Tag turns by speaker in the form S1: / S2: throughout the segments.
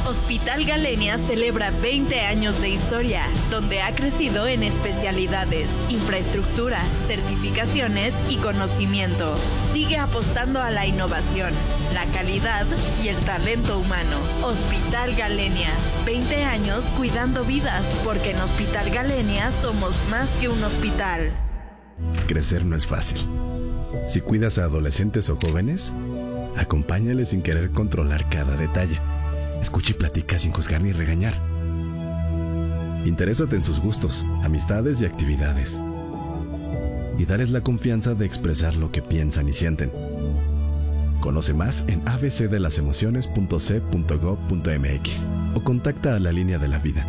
S1: Hospital Galenia celebra 20 años de historia, donde ha crecido en especialidades, infraestructura, certificaciones y conocimiento. Sigue apostando a la innovación, la calidad y el talento humano. Hospital Galenia, 20 años cuidando vidas, porque en Hospital Galenia somos más que un hospital.
S2: Crecer no es fácil. Si cuidas a adolescentes o jóvenes, acompáñales sin querer controlar cada detalle. Escucha y platica sin juzgar ni regañar. Interésate en sus gustos, amistades y actividades. Y darles la confianza de expresar lo que piensan y sienten. Conoce más en abcdelasemociones.c.gov.mx o contacta a la Línea de la Vida,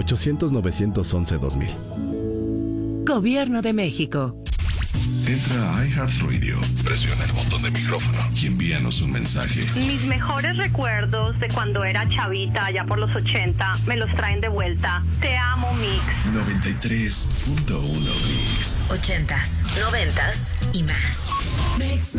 S2: 800-911-2000.
S3: Gobierno de México.
S4: Entra a iHeartRadio, presiona el botón de micrófono y envíanos un mensaje.
S5: Mis mejores recuerdos de cuando era chavita, allá por los 80, me los traen de vuelta. Te amo, Mix.
S4: 93.1 Mix.
S3: 80s, 90s y más.
S6: Mix.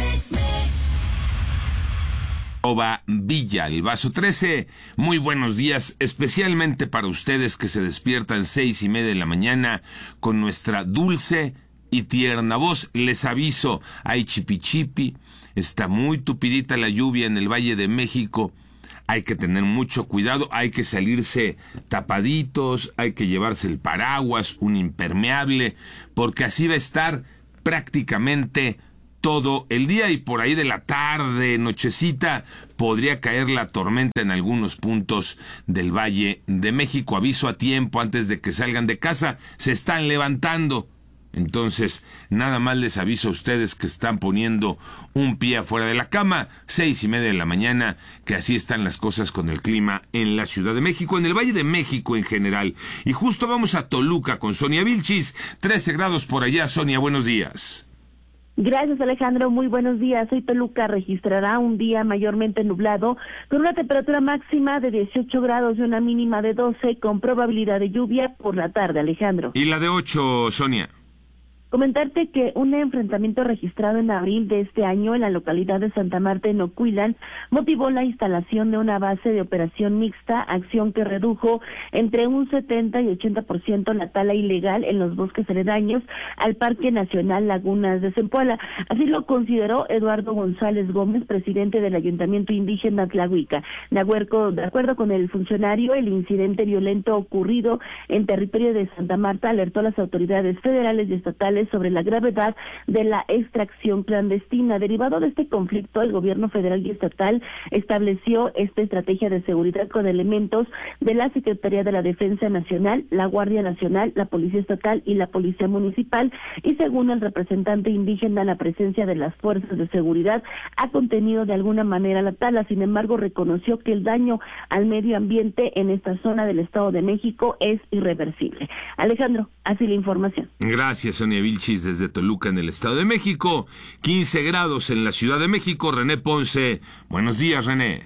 S7: Villa, el Vaso 13. Muy buenos días, especialmente para ustedes que se despiertan 6:30 de la mañana con nuestra dulce y tierna voz. Les aviso, hay chipi, está muy tupidita la lluvia en el Valle de México. Hay que tener mucho cuidado, hay que salirse tapaditos, hay que llevarse el paraguas, un impermeable, porque así va a estar prácticamente todo el día, y por ahí de la tarde, nochecita, podría caer la tormenta en algunos puntos del Valle de México. Aviso a tiempo antes de que salgan de casa, se están levantando. Entonces, nada más les aviso a ustedes que están poniendo un pie afuera de la cama, 6:30 de la mañana, que así están las cosas con el clima en la Ciudad de México, en el Valle de México en general. Y justo vamos a Toluca con Sonia Vilchis, 13 grados por allá. Sonia, buenos días.
S8: Gracias, Alejandro. Muy buenos días. Hoy Toluca registrará un día mayormente nublado, con una temperatura máxima de 18 grados y una mínima de 12, con probabilidad de lluvia por la tarde, Alejandro.
S7: ¿Y la de 8, Sonia?
S8: Comentarte que un enfrentamiento registrado en abril de este año en la localidad de Santa Marta, en Ocuilan, motivó la instalación de una base de operación mixta, acción que redujo entre un 70 y 80% la tala ilegal en los bosques aledaños al Parque Nacional Lagunas de Zempoala. Así lo consideró Eduardo González Gómez, presidente del Ayuntamiento Indígena Tlahuica. De acuerdo con el funcionario, el incidente violento ocurrido en territorio de Santa Marta alertó a las autoridades federales y estatales sobre la gravedad de la extracción clandestina. Derivado de este conflicto, el gobierno federal y estatal estableció esta estrategia de seguridad con elementos de la Secretaría de la Defensa Nacional, la Guardia Nacional, la Policía Estatal y la Policía Municipal, y según el representante indígena, la presencia de las fuerzas de seguridad ha contenido de alguna manera la tala. Sin embargo, reconoció que el daño al medio ambiente en esta zona del Estado de México es irreversible. Alejandro, así la información.
S7: Gracias, Sonia Vilchis, desde Toluca, en el Estado de México. 15 grados en la Ciudad de México. René Ponce. Buenos días, René.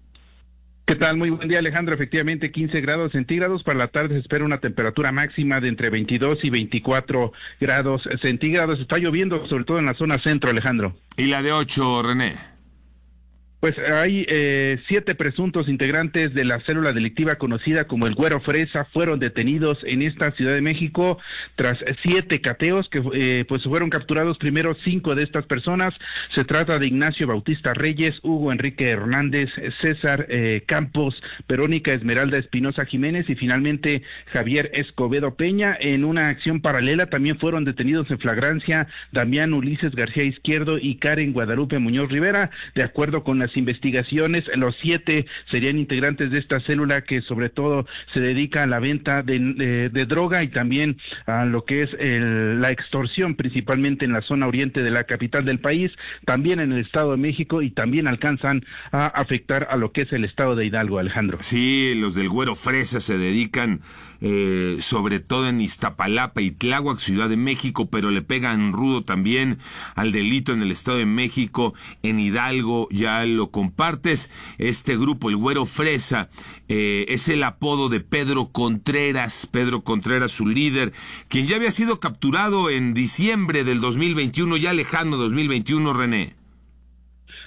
S9: ¿Qué tal? Muy buen día, Alejandro. Efectivamente, 15 grados centígrados. Para la tarde se espera una temperatura máxima de entre 22 y 24 grados centígrados. Está lloviendo, sobre todo en la zona centro, Alejandro.
S7: ¿Y la de 8, René?
S9: Pues hay 7 presuntos integrantes de la célula delictiva conocida como el Güero Fresa fueron detenidos en esta Ciudad de México tras 7 cateos que pues fueron capturados primero 5 de estas personas. Se trata de Ignacio Bautista Reyes, Hugo Enrique Hernández, César Campos, Verónica Esmeralda Espinosa Jiménez y finalmente Javier Escobedo Peña. En una acción paralela también fueron detenidos en flagrancia Damián Ulises García Izquierdo y Karen Guadalupe Muñoz Rivera. De acuerdo con las investigaciones, los 7 serían integrantes de esta célula que sobre todo se dedica a la venta de droga y también a lo que es la extorsión, principalmente en la zona oriente de la capital del país, también en el Estado de México, y también alcanzan a afectar a lo que es el Estado de Hidalgo, Alejandro.
S7: Sí, los del Güero Fresa se dedican sobre todo en Iztapalapa y Tláhuac, Ciudad de México, pero le pegan rudo también al delito en el Estado de México, en Hidalgo. Ya lo compartes. Este grupo, el Güero Fresa, es el apodo de Pedro Contreras, su líder, quien ya había sido capturado en diciembre del 2021, ya lejano 2021, René.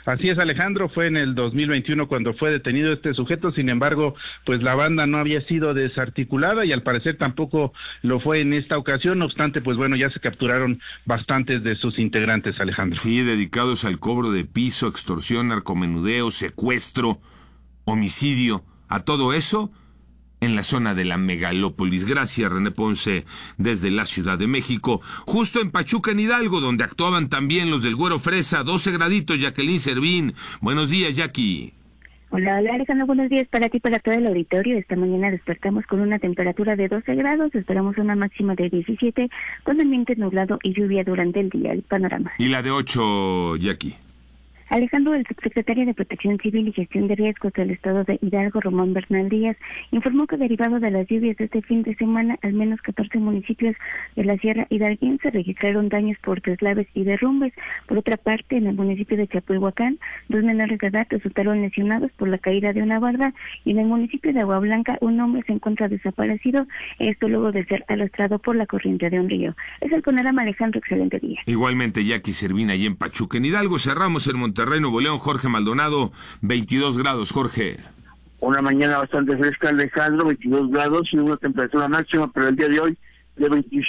S9: Así es, Alejandro, fue en el 2021 cuando fue detenido este sujeto. Sin embargo, pues la banda no había sido desarticulada y al parecer tampoco lo fue en esta ocasión. No obstante, pues bueno, ya se capturaron bastantes de sus integrantes, Alejandro.
S7: Sí, dedicados al cobro de piso, extorsión, narcomenudeo, secuestro, homicidio, a todo eso en la zona de la megalópolis. Gracias, René Ponce, desde la Ciudad de México. Justo en Pachuca, en Hidalgo, donde actuaban también los del Güero Fresa, 12 graditos, Jacqueline Servín. Buenos días, Jackie.
S6: Hola, Alejandro, buenos días para ti, para todo el auditorio. Esta mañana despertamos con una temperatura de 12 grados, esperamos una máxima de 17, con ambiente nublado y lluvia durante el día. El panorama.
S7: Y la de 8, Jackie.
S6: Alejandro, el subsecretario de Protección Civil y Gestión de Riesgos del Estado de Hidalgo, Román Bernal Díaz, informó que derivado de las lluvias de este fin de semana, al menos 14 municipios de la Sierra Hidalguense registraron daños por deslaves y derrumbes. Por otra parte, en el municipio de Chapulhuacán, 2 menores de edad resultaron lesionados por la caída de una barda, y en el municipio de Agua Blanca, un hombre se encuentra desaparecido, esto luego de ser arrastrado por la corriente de un río. Es el panorama, Alejandro, excelente día.
S7: Igualmente, Jackie Servín, allí en Pachuca. En Hidalgo cerramos en Monterrey, Nuevo León, Jorge Maldonado, 22 grados, Jorge.
S10: Una mañana bastante fresca, Alejandro, 22 grados y una temperatura máxima para el día de hoy de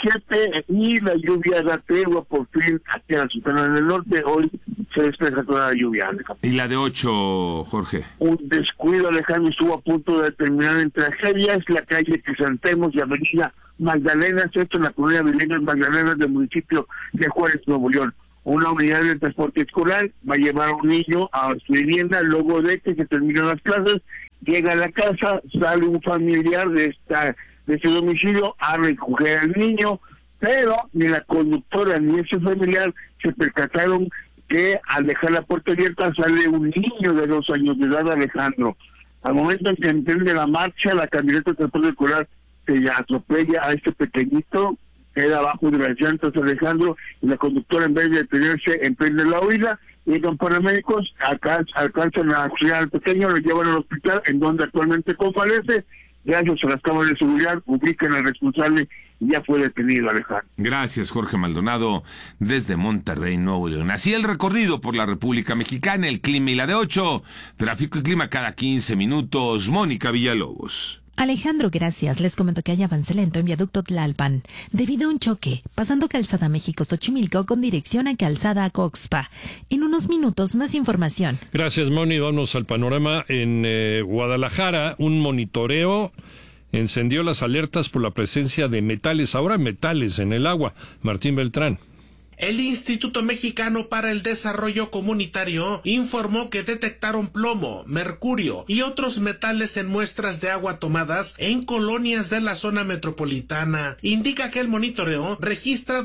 S10: 27, y la lluvia da tregua por fin aquí en la Sultana del Norte. Hoy se despeja toda la lluvia, Alejandro.
S7: Y la de 8, Jorge.
S10: Un descuido, Alejandro, estuvo a punto de terminar en tragedias. La calle Crisantemos y Avenida Magdalena, esto en la comunidad Avenida Magdalena del municipio de Juárez, Nuevo León. Una unidad de transporte escolar va a llevar a un niño a su vivienda luego de que se terminan las clases. Llega a la casa, sale un familiar de ese domicilio a recoger al niño, pero ni la conductora ni ese familiar se percataron que al dejar la puerta abierta sale un niño de 2 años de edad, Alejandro. Al momento en que emprende la marcha, la camioneta de transporte escolar se atropella a este pequeñito, queda abajo de las llantas, Alejandro, y la conductora, en vez de detenerse, emprende la huida. Llegan paramédicos, alcanzan a auxiliar al pequeño, lo llevan al hospital, en donde actualmente convalece. Gracias a las cámaras de seguridad, ubican al responsable y ya fue detenido, Alejandro.
S7: Gracias, Jorge Maldonado, desde Monterrey, Nuevo León. Así el recorrido por la República Mexicana, el clima y la de 8, tráfico y clima cada 15 minutos. Mónica Villalobos.
S11: Alejandro, gracias. Les comento que hay avance lento en viaducto Tlalpan, debido a un choque, pasando Calzada México-Xochimilco con dirección a Calzada Coxpa. En unos minutos, más información.
S12: Gracias, Moni. Vamos al panorama. En Guadalajara, un monitoreo encendió las alertas por la presencia de metales, ahora metales en el agua. Martín Beltrán.
S13: El Instituto Mexicano para el Desarrollo Comunitario informó que detectaron plomo, mercurio y otros metales en muestras de agua tomadas en colonias de la zona metropolitana. Indica que el monitoreo registra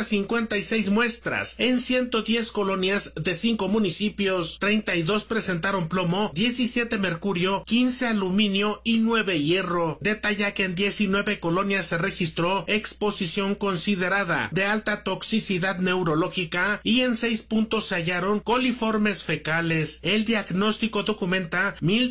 S13: 256 muestras en 110 colonias de 5 municipios. 32 presentaron plomo, 17 mercurio, 15 aluminio y 9 hierro. Detalla que en 19 colonias se registró exposición considerada de alta toxicidad neurológica y en 6 puntos se hallaron coliformes fecales. El diagnóstico documenta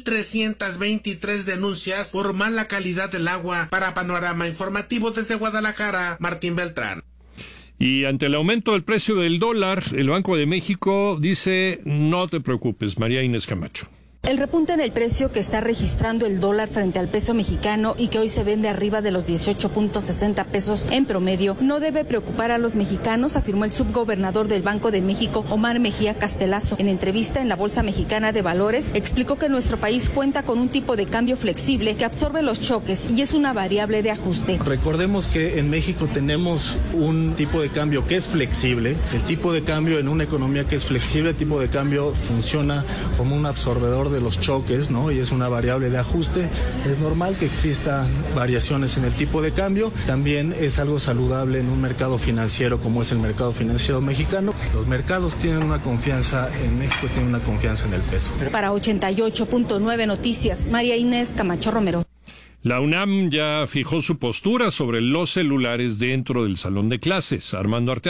S13: 1,323 denuncias por mala calidad del agua. Para Panorama Informativo desde Guadalajara, Martín Beltrán.
S12: Y ante el aumento del precio del dólar, el Banco de México dice: no te preocupes, María Inés Camacho.
S14: El repunte en el precio que está registrando el dólar frente al peso mexicano y que hoy se vende arriba de los 18.60 pesos en promedio no debe preocupar a los mexicanos, afirmó el subgobernador del Banco de México, Omar Mejía Castelazo. En entrevista en la Bolsa Mexicana de Valores, explicó que nuestro país cuenta con un tipo de cambio flexible que absorbe los choques y es una variable de ajuste.
S15: Recordemos que en México tenemos un tipo de cambio que es flexible. El tipo de cambio en una economía que es flexible, el tipo de cambio funciona como un absorbedor de los choques, ¿no? Y es una variable de ajuste. Es normal que existan variaciones en el tipo de cambio. También es algo saludable en un mercado financiero como es el mercado financiero mexicano. Los mercados tienen una confianza en México, tienen una confianza en el peso.
S14: Para 88.9 Noticias, María Inés Camacho Romero.
S12: La UNAM ya fijó su postura sobre los celulares dentro del salón de clases. Armando Arteaga.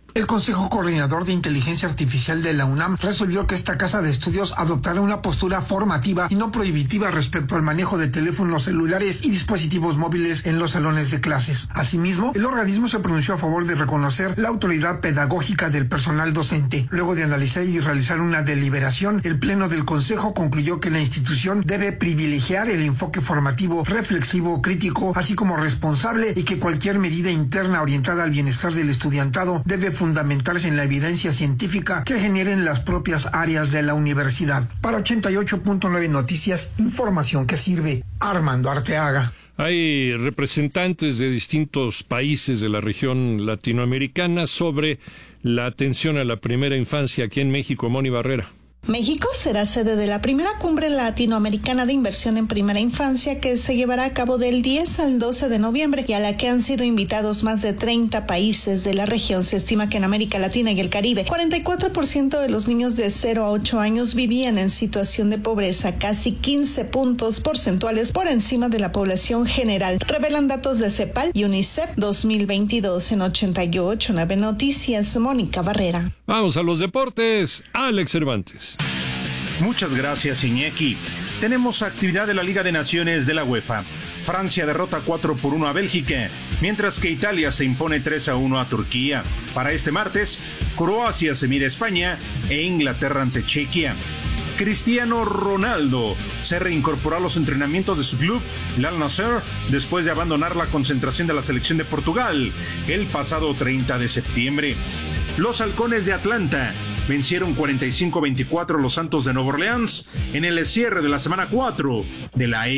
S16: El Consejo Coordinador de Inteligencia Artificial de la UNAM resolvió que esta casa de estudios adoptará una postura formativa y no prohibitiva respecto al manejo de teléfonos celulares y dispositivos móviles en los salones de clases. Asimismo, el organismo se pronunció a favor de reconocer la autoridad pedagógica del personal docente. Luego de analizar y realizar una deliberación, el Pleno del Consejo concluyó que la institución debe privilegiar el enfoque formativo, reflexivo, crítico, así como responsable, y que cualquier medida interna orientada al bienestar del estudiantado debe fundamentarse en la evidencia científica que generen las propias áreas de la universidad. Para 88.9 Noticias, información que sirve. Armando Arteaga.
S12: Hay representantes de distintos países de la región latinoamericana sobre la atención a la primera infancia aquí en México. Moni Barrera.
S17: México será sede de la primera cumbre latinoamericana de inversión en primera infancia que se llevará a cabo del 10 al 12 de noviembre y a la que han sido invitados más de 30 países de la región. Se estima que en América Latina y el Caribe, 44% de los niños de 0 a 8 años vivían en situación de pobreza, casi 15 puntos porcentuales por encima de la población general, revelan datos de CEPAL y UNICEF 2022. En 88.9 Noticias, Mónica Barrera.
S12: Vamos a los deportes. Alex Cervantes.
S18: Muchas gracias, Iñaki. Tenemos actividad de la Liga de Naciones de la UEFA. Francia derrota 4-1 a Bélgica, mientras que Italia se impone 3-1 a Turquía. Para este martes, Croacia se mide a España e Inglaterra ante Chequia. Cristiano Ronaldo se reincorporó a los entrenamientos de su club, el Al Nassr, después de abandonar la concentración de la selección de Portugal el pasado 30 de septiembre. Los Halcones de Atlanta vencieron 45-24 a los Santos de Nueva Orleans en el cierre de la semana 4 de la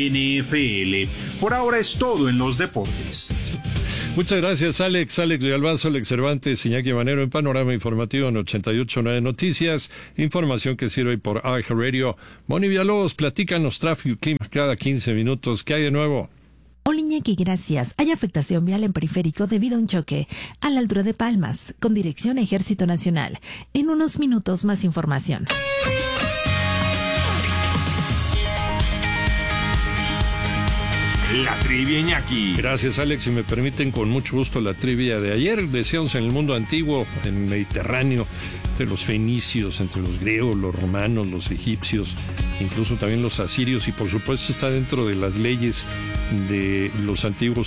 S18: NFL. Por ahora es todo en los deportes.
S12: Muchas gracias, Alex. Alex Villalbazo, Alex Cervantes, Iñaki Manero en Panorama Informativo en 88.9 Noticias. Información que sirve por iHeartRadio. Moni Villalobos, platícanos tráfico y clima cada 15 minutos. ¿Qué hay de nuevo?
S11: Hola Iñaki, gracias. Hay afectación vial en periférico debido a un choque a la altura de Palmas, con dirección a Ejército Nacional. En unos minutos más información.
S7: La trivia, Iñaki.
S12: Gracias, Alex. Si me permiten, con mucho gusto la trivia de ayer. Decíamos en el mundo antiguo, en el Mediterráneo, entre los fenicios, entre los griegos, los romanos, los egipcios, incluso también los asirios, y por supuesto está dentro de las leyes de los antiguos